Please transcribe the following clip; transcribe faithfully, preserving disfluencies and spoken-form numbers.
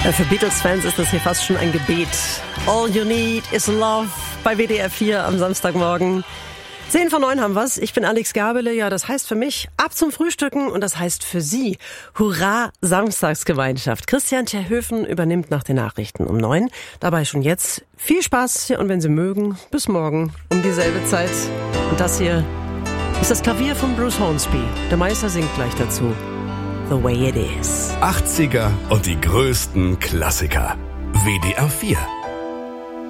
Für Beatles-Fans ist das hier fast schon ein Gebet. All you need is love bei W D R vier am Samstagmorgen. Zehn von neun haben wir's. Ich bin Alex Gabele. Ja, das heißt für mich ab zum Frühstücken und das heißt für Sie Hurra Samstagsgemeinschaft. Christian Terhöfen übernimmt nach den Nachrichten um neun. Dabei schon jetzt viel Spaß hier und wenn Sie mögen, bis morgen um dieselbe Zeit. Und das hier ist das Klavier von Bruce Hornsby. Der Meister singt gleich dazu. The Way It Is. achtziger und die größten Klassiker. W D R vier.